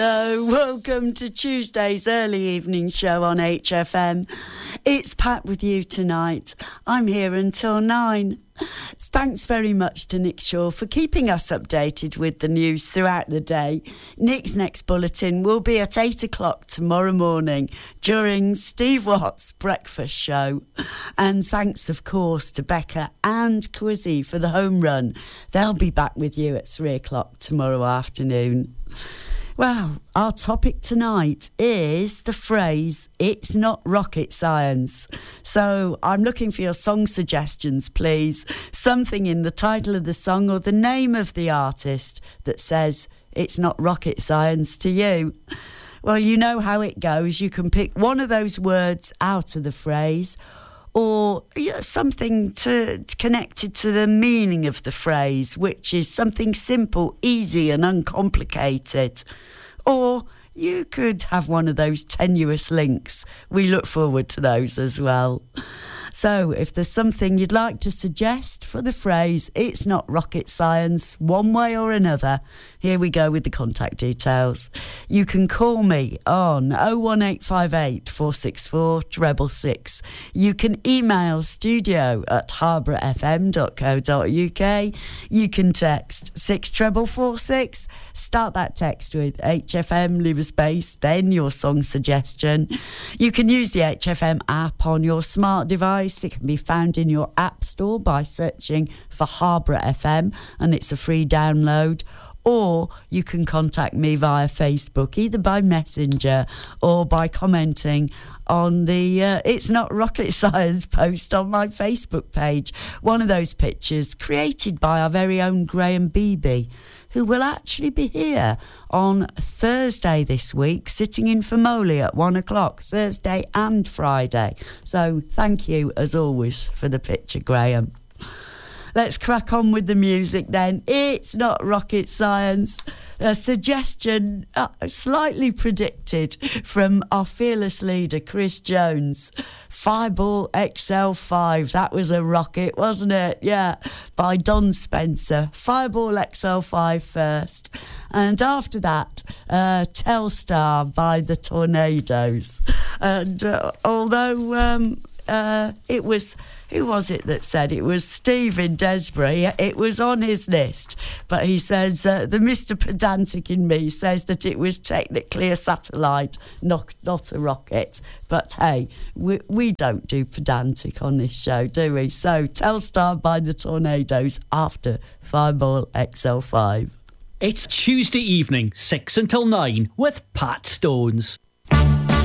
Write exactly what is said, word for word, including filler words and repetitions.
Hello, welcome to Tuesday's early evening show on H F M. It's Pat with you tonight. I'm here until nine. Thanks very much to Nick Shaw for keeping us updated with the news throughout the day. Nick's next bulletin will be at eight o'clock tomorrow morning during Steve Watt's breakfast show. And thanks, of course, to Becca and Quizzy for the home run. They'll be back with you at three o'clock tomorrow afternoon. Well, our topic tonight is the phrase, it's not rocket science. So I'm looking for your song suggestions, please. Something in the title of the song or the name of the artist that says it's not rocket science to you. Well, you know how it goes. You can pick one of those words out of the phrase or you know, something to, connected to the meaning of the phrase, which is something simple, easy and uncomplicated. Or you could have one of those tenuous links. We look forward to those as well. So if there's something you'd like to suggest for the phrase, it's not rocket science, one way or another, here we go with the contact details. You can call me on oh one eight five eight, four six four, six six six. You can email studio at harborough f m dot co dot u k. You can text six four four six. Start that text with H F M, leave a space, then your song suggestion. You can use the H F M app on your smart device. It can be found in your app store by searching for Harborough F M, and it's a free download. Or you can contact me via Facebook, either by Messenger or by commenting on the uh, It's Not Rocket Science post on my Facebook page. One of those pictures created by our very own Graham Beebe, who will actually be here on Thursday this week, sitting in for Moley at one o'clock, Thursday and Friday. So thank you, as always, for the picture, Graham. Let's crack on with the music then. It's not rocket science. A suggestion uh, slightly predicted from our fearless leader, Chris Jones. Fireball X L five. That was a rocket, wasn't it? Yeah. By Don Spencer. Fireball X L five first. And after that, uh, Telstar by the Tornadoes. And uh, although um, uh, it was... Who was it that said it was Steve in Desbury? It was on his list, but he says uh, the Mister Pedantic in me says that it was technically a satellite, not not a rocket. But hey, we we don't do pedantic on this show, do we? So Telstar by the Tornadoes after Fireball X L five. It's Tuesday evening, six until nine, with Pat Stones.